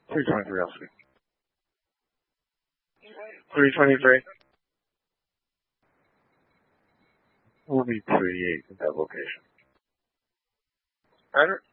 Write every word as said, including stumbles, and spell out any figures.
three twenty-three, I'll speak. three twenty-three. We'll be thirty-eight at that location. Roger.